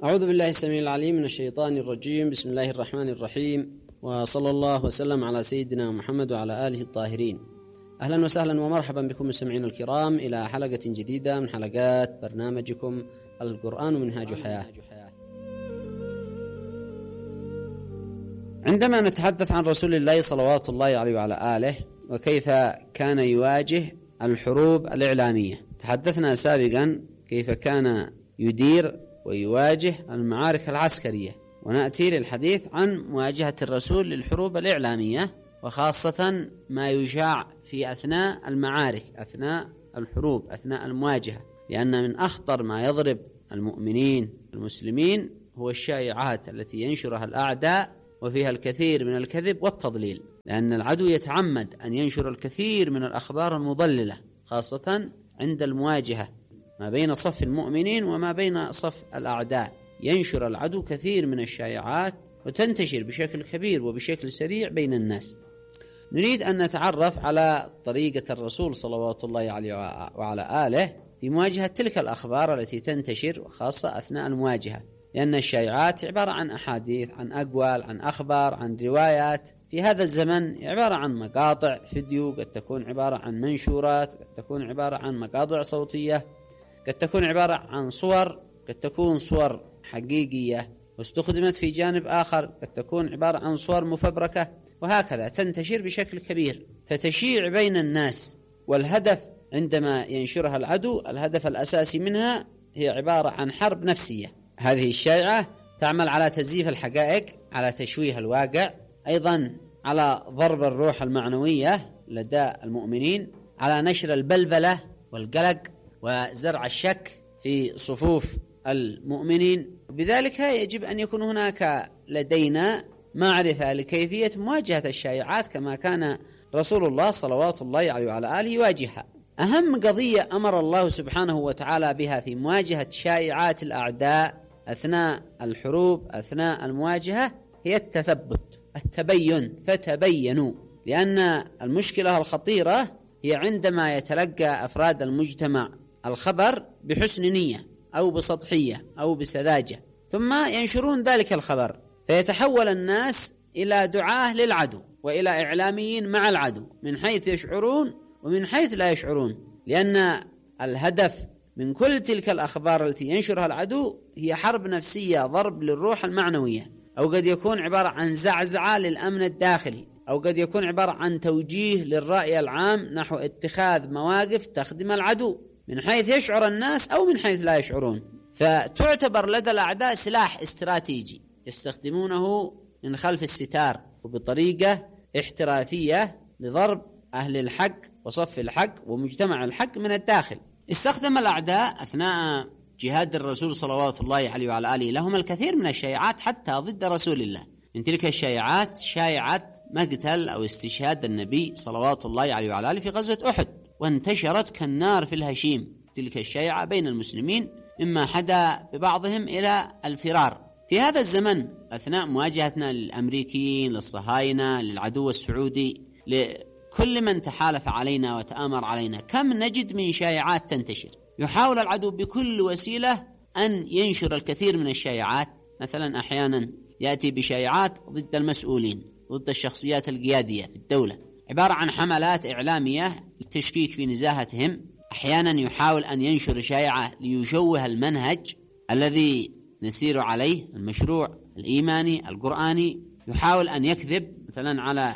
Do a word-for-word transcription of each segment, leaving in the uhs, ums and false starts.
أعوذ بالله السميع العليم من الشيطان الرجيم. بسم الله الرحمن الرحيم، وصلى الله وسلم على سيدنا محمد وعلى آله الطاهرين. أهلا وسهلا ومرحبا بكم مستمعين الكرام إلى حلقة جديدة من حلقات برنامجكم القرآن منهاج حياة. عندما نتحدث عن رسول الله صلوات الله عليه وعلى آله وكيف كان يواجه الحروب الإعلامية، تحدثنا سابقا كيف كان يدير ويواجه المعارك العسكرية، ونأتي للحديث عن مواجهة الرسول للحروب الإعلامية، وخاصة ما يشاع في أثناء المعارك، أثناء الحروب، أثناء المواجهة، لأن من أخطر ما يضرب المؤمنين المسلمين هو الشائعات التي ينشرها الأعداء، وفيها الكثير من الكذب والتضليل، لأن العدو يتعمد أن ينشر الكثير من الأخبار المضللة، خاصة عند المواجهة ما بين صف المؤمنين وما بين صف الأعداء. ينشر العدو كثير من الشائعات وتنتشر بشكل كبير وبشكل سريع بين الناس. نريد أن نتعرف على طريقة الرسول صلوات الله عليه وعلى آله في مواجهة تلك الأخبار التي تنتشر، خاصة أثناء المواجهة، لأن الشائعات عبارة عن أحاديث، عن أقوال، عن أخبار، عن روايات. في هذا الزمن عبارة عن مقاطع فيديو، قد تكون عبارة عن منشورات، قد تكون عبارة عن مقاطع صوتية، قد تكون عبارة عن صور، قد تكون صور حقيقية واستخدمت في جانب آخر، قد تكون عبارة عن صور مفبركة، وهكذا تنتشر بشكل كبير فتشيع بين الناس. والهدف عندما ينشرها العدو، الهدف الأساسي منها هي عبارة عن حرب نفسية. هذه الشائعة تعمل على تزييف الحقائق، على تشويه الواقع، أيضا على ضرب الروح المعنوية لدى المؤمنين، على نشر البلبلة والقلق وزرع الشك في صفوف المؤمنين. بذلك يجب أن يكون هناك لدينا معرفة لكيفية مواجهة الشائعات كما كان رسول الله صلوات الله عليه وعلى آله يواجهها. أهم قضية أمر الله سبحانه وتعالى بها في مواجهة شائعات الأعداء أثناء الحروب، أثناء المواجهة، هي التثبت، التبين، فتبينوا. لأن المشكلة الخطيرة هي عندما يتلقى أفراد المجتمع الخبر بحسن نية أو بسطحية أو بسذاجة، ثم ينشرون ذلك الخبر، فيتحول الناس إلى دعاة للعدو وإلى إعلاميين مع العدو من حيث يشعرون ومن حيث لا يشعرون. لأن الهدف من كل تلك الأخبار التي ينشرها العدو هي حرب نفسية، ضرب للروح المعنوية، أو قد يكون عبارة عن زعزعة للأمن الداخلي، أو قد يكون عبارة عن توجيه للرأي العام نحو اتخاذ مواقف تخدم العدو من حيث يشعر الناس أو من حيث لا يشعرون. فتعتبر لدى الأعداء سلاح استراتيجي يستخدمونه من خلف الستار وبطريقة احترافية لضرب أهل الحق وصف الحق ومجتمع الحق من الداخل. استخدم الأعداء أثناء جهاد الرسول صلوات الله عليه وعلى آله لهم الكثير من الشائعات حتى ضد رسول الله. من تلك الشائعات شائعة مقتل أو استشهاد النبي صلوات الله عليه وعلى آله في غزوة أحد، وانتشرت كالنار في الهشيم تلك الشائعة بين المسلمين، مما حدا ببعضهم إلى الفرار. في هذا الزمن أثناء مواجهتنا للأمريكيين، للصهاينة، للعدو السعودي، لكل من تحالف علينا وتآمر علينا، كم نجد من شائعات تنتشر. يحاول العدو بكل وسيلة أن ينشر الكثير من الشائعات. مثلا أحيانا يأتي بشائعات ضد المسؤولين، ضد الشخصيات القيادية في الدولة، عبارة عن حملات إعلامية للتشكيك في نزاهتهم. أحيانا يحاول أن ينشر شائعة ليشوه المنهج الذي نسير عليه، المشروع الإيماني القرآني. يحاول أن يكذب مثلا على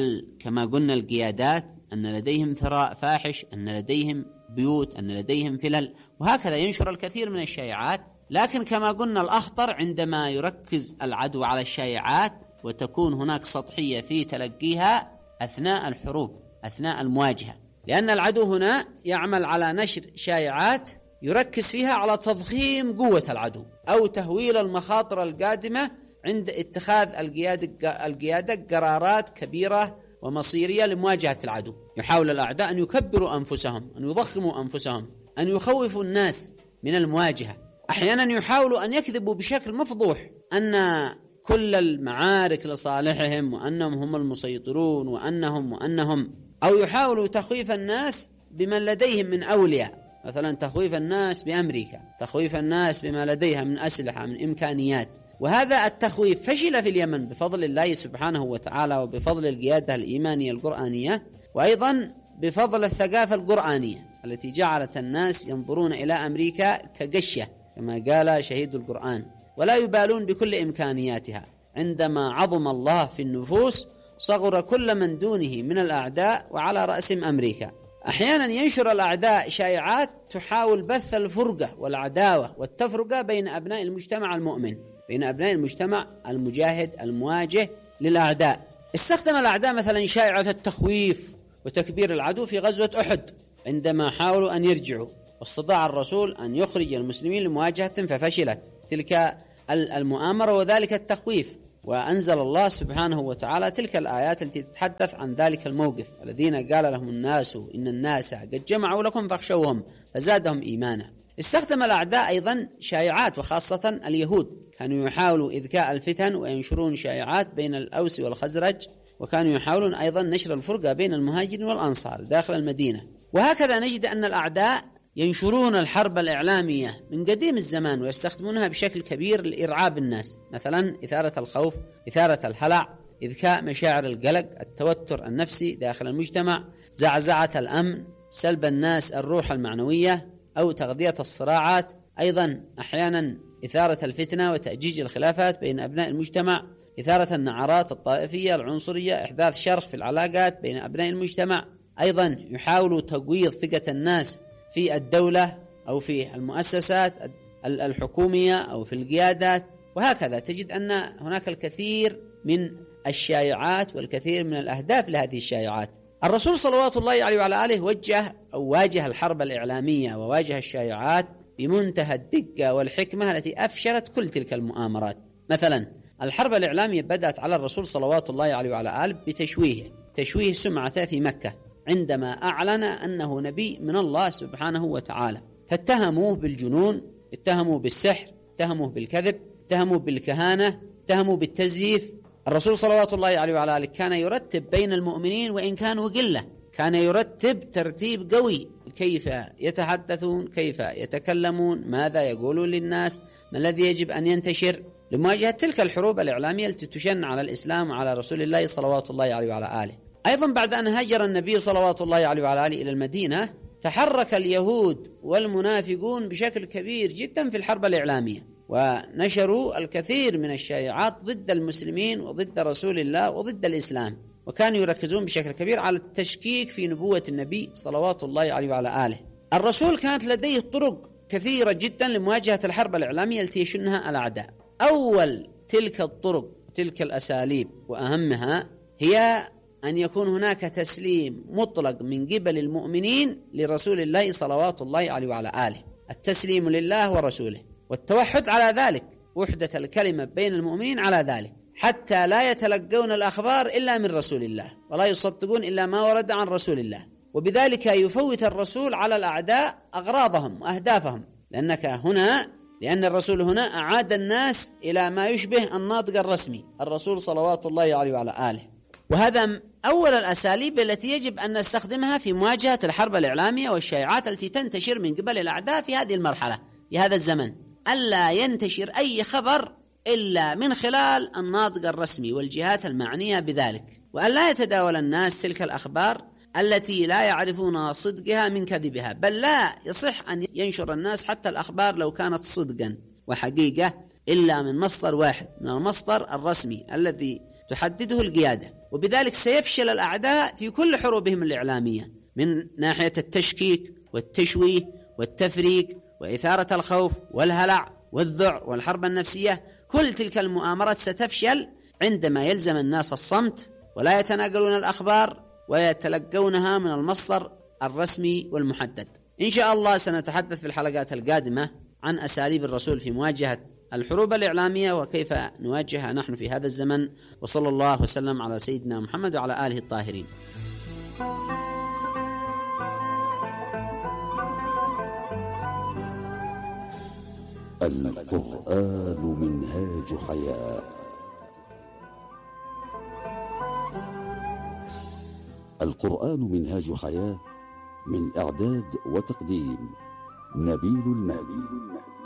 كما قلنا القيادات، أن لديهم ثراء فاحش، أن لديهم بيوت، أن لديهم فلل، وهكذا ينشر الكثير من الشائعات. لكن كما قلنا الأخطر عندما يركز العدو على الشائعات وتكون هناك سطحية في تلقيها أثناء الحروب، أثناء المواجهة، لأن العدو هنا يعمل على نشر شائعات يركز فيها على تضخيم قوة العدو أو تهويل المخاطر القادمة عند اتخاذ القيادة, القيادة قرارات كبيرة ومصيرية لمواجهة العدو. يحاول الأعداء أن يكبروا أنفسهم، أن يضخموا أنفسهم، أن يخوفوا الناس من المواجهة. أحيانا يحاولوا أن يكذبوا بشكل مفضوح أن كل المعارك لصالحهم، وأنهم هم المسيطرون، وأنهم وأنهم أو يحاولوا تخويف الناس بمن لديهم من أولياء مثلا تخويف الناس بأمريكا، تخويف الناس بما لديها من أسلحة من إمكانيات. وهذا التخويف فشل في اليمن بفضل الله سبحانه وتعالى وبفضل القيادة الإيمانية القرآنية، وأيضا بفضل الثقافة القرآنية التي جعلت الناس ينظرون إلى أمريكا كقشة كما قال شهيد القرآن، ولا يبالون بكل إمكانياتها. عندما عظم الله في النفوس صغر كل من دونه من الأعداء، وعلى رأسهم أمريكا. أحيانا ينشر الأعداء شائعات تحاول بث الفرقة والعداوة والتفرقة بين أبناء المجتمع المؤمن، بين أبناء المجتمع المجاهد المواجه للأعداء. استخدم الأعداء مثلا شائعة التخويف وتكبير العدو في غزوة أحد عندما حاولوا أن يرجعوا، واستطاع الرسول أن يخرج المسلمين لمواجهة ففشلت تلك المؤامرة وذلك التخويف. وأنزل الله سبحانه وتعالى تلك الآيات التي تتحدث عن ذلك الموقف: الذين قال لهم الناس إن الناس قد جمعوا لكم فاخشوهم فزادهم إيمانا. استخدم الأعداء أيضا شائعات، وخاصة اليهود كانوا يحاولوا إذكاء الفتن وينشرون شائعات بين الأوس والخزرج، وكانوا يحاولون أيضا نشر الفرقة بين المهاجرين والأنصار داخل المدينة. وهكذا نجد أن الأعداء ينشرون الحرب الإعلامية من قديم الزمان ويستخدمونها بشكل كبير لإرعاب الناس، مثلا إثارة الخوف، إثارة الهلع، إذكاء مشاعر القلق، التوتر النفسي داخل المجتمع، زعزعة الأمن، سلب الناس الروح المعنوية أو تغذية الصراعات، أيضا أحيانا إثارة الفتنة وتأجيج الخلافات بين أبناء المجتمع، إثارة النعرات الطائفية العنصرية، إحداث شرخ في العلاقات بين أبناء المجتمع. أيضا يحاولوا تقويض ثقة الناس في الدولة أو في المؤسسات الحكومية أو في القيادات. وهكذا تجد أن هناك الكثير من الشائعات والكثير من الأهداف لهذه الشائعات. الرسول صلوات الله عليه وعلى آله وجه أو واجه الحرب الإعلامية وواجه الشائعات بمنتهى الدقة والحكمة التي أفشلت كل تلك المؤامرات. مثلا الحرب الإعلامية بدأت على الرسول صلوات الله عليه وعلى آله بتشويهه، تشويه سمعته في مكة عندما أعلن أنه نبي من الله سبحانه وتعالى، فاتهموه بالجنون، اتهموه بالسحر، اتهموه بالكذب، اتهموه بالكهانة، اتهموه بالتزييف. الرسول صلوات الله عليه وعلى آله كان يرتب بين المؤمنين وإن كانوا قلة، كان يرتب ترتيب قوي كيف يتحدثون، كيف يتكلمون، ماذا يقولون للناس، ما الذي يجب أن ينتشر لمواجهة تلك الحروب الإعلامية التي تشن على الإسلام وعلى رسول الله صلوات الله عليه وعلى آله. أيضا بعد أن هاجر النبي صلوات الله عليه وعلى آله إلى المدينة، تحرك اليهود والمنافقون بشكل كبير جدا في الحرب الإعلامية، ونشروا الكثير من الشائعات ضد المسلمين وضد رسول الله وضد الإسلام، وكانوا يركزون بشكل كبير على التشكيك في نبوة النبي صلوات الله عليه وعلى آله. الرسول كانت لديه طرق كثيرة جدا لمواجهة الحرب الإعلامية التي يشنها الأعداء. أول تلك الطرق تلك الأساليب وأهمها هي أن يكون هناك تسليم مطلق من قبل المؤمنين لرسول الله صلوات الله عليه وعلى آله، التسليم لله ورسوله والتوحد على ذلك، وحدة الكلمة بين المؤمنين على ذلك، حتى لا يتلقون الأخبار إلا من رسول الله ولا يصدقون إلا ما ورد عن رسول الله. وبذلك يفوت الرسول على الأعداء أغراضهم وأهدافهم، لأنك هنا لأن الرسول هنا أعاد الناس إلى ما يشبه الناطق الرسمي، الرسول صلوات الله عليه وعلى آله. وهذا أول الأساليب التي يجب أن نستخدمها في مواجهة الحرب الإعلامية والشائعات التي تنتشر من قبل الأعداء في هذه المرحلة في هذا الزمن، ألا ينتشر أي خبر إلا من خلال الناطق الرسمي والجهات المعنية بذلك، وأن لا يتداول الناس تلك الأخبار التي لا يعرفون صدقها من كذبها، بل لا يصح أن ينشر الناس حتى الأخبار لو كانت صدقا وحقيقة إلا من مصدر واحد، من المصدر الرسمي الذي تحدده القيادة. وبذلك سيفشل الأعداء في كل حروبهم الإعلامية من ناحية التشكيك والتشويه والتفريق وإثارة الخوف والهلع والذع والحرب النفسية. كل تلك المؤامرات ستفشل عندما يلزم الناس الصمت ولا يتناقلون الأخبار ويتلقونها من المصدر الرسمي والمحدد. إن شاء الله سنتحدث في الحلقات القادمة عن أساليب الرسول في مواجهة الحروب الإعلامية وكيف نواجهها نحن في هذا الزمن. وصلى الله وسلم على سيدنا محمد وعلى آله الطاهرين. القرآن منهاج حياة. القرآن منهاج حياة من إعداد وتقديم نبيل المالي.